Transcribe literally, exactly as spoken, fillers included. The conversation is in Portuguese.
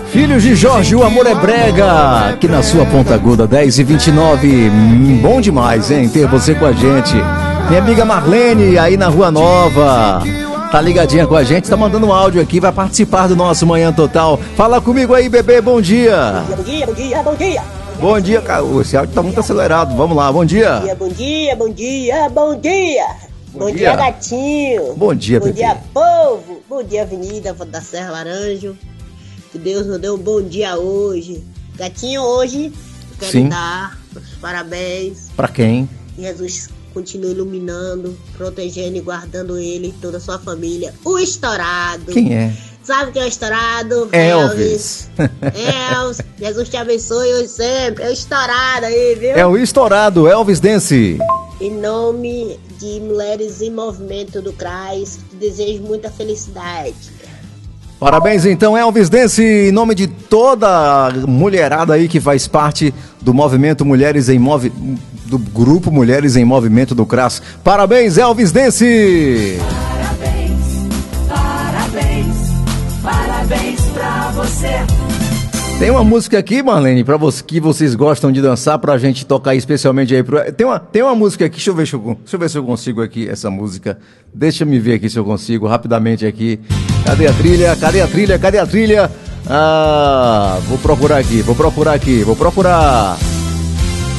Filhos de Jorge, o amor é brega. Aqui na sua Ponta Aguda, dez e vinte e nove. Hum, bom demais, hein, ter você com a gente. Minha amiga Marlene, aí na Rua Nova, tá ligadinha com a gente, tá mandando um áudio aqui, vai participar do nosso Manhã Total. Fala comigo aí, bebê, bom dia. Bom dia, bom dia, bom dia. Bom dia, cara. Esse áudio tá muito acelerado. Vamos lá, bom dia. Bom dia, bom dia, bom dia. Bom, bom dia. dia, gatinho. Bom dia, bom bebê. Bom dia, povo. Bom dia, Avenida da Serra Laranjo. Que Deus nos deu um bom dia hoje. Gatinho, hoje eu quero Sim. dar os parabéns. Pra quem? Que Jesus continue iluminando, protegendo e guardando ele e toda a sua família. O Estourado. Quem é? Sabe quem é o Estourado? Elvis. Elvis. Jesus te abençoe hoje sempre. É o Estourado aí, viu? É o Estourado, Elvis Dance. Em nome de Mulheres em Movimento do C R A S, te desejo muita felicidade. Parabéns então, Elvis Dance, em nome de toda a mulherada aí que faz parte do movimento Mulheres em Movi... do grupo Mulheres em Movimento do C R A S. Parabéns, Elvis Dance! Parabéns, parabéns, parabéns pra você. Tem uma música aqui, Marlene, pra você, que vocês gostam de dançar, pra gente tocar especialmente aí. Pro... Tem, uma, tem uma música aqui, deixa eu, ver se eu, deixa eu ver se eu consigo aqui essa música. Deixa eu me ver aqui se eu consigo, rapidamente aqui. Cadê a trilha? Cadê a trilha? Cadê a trilha? Ah, vou procurar aqui, vou procurar aqui, vou procurar.